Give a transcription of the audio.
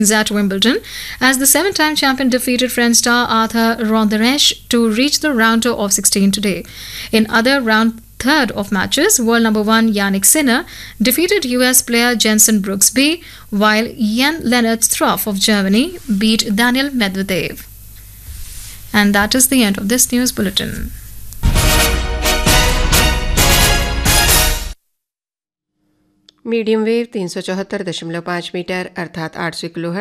at Wimbledon as the seven-time champion defeated French star Arthur Ronderesh to reach the round of 16 today. In other round third of matches, world number one Yannick Sinner defeated US player Jensen Brooksby, while Jan-Lennart Struff of Germany beat Daniil Medvedev. And that is the end of this news bulletin. Medium wave 374.5 metre अर्थात 800 kilohertz